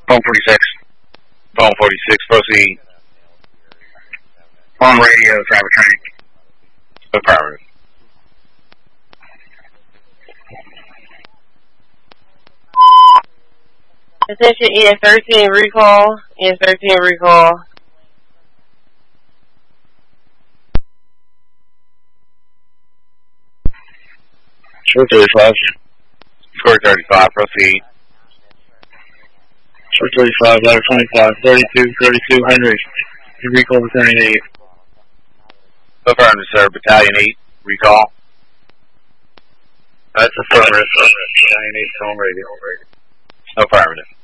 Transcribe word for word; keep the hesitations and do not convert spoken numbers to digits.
Phone forty-six. Phone forty-six, proceed. On radio, driver training. Affirmative. Attention, E S thirteen recall. E S thirteen recall. Short thirty-five. Score thirty-five, proceed. Short thirty-five, ladder twenty-five, thirty-two, thirty-two, Henry. You recall battalion eight. Affirmative, sir. Battalion eight, recall. That's affirmative. Battalion eight, phone radio. Affirmative.